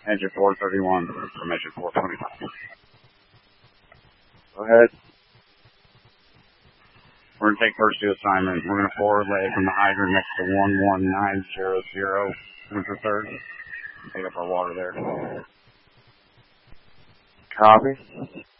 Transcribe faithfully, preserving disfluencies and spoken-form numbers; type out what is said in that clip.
Engine four thirty-one from engine four twenty-five. Go ahead. We're going to take first due assignment. We're going to forward lay from the hydrant next to one one nine zero zero. Winter third. Take up our water there. Copy.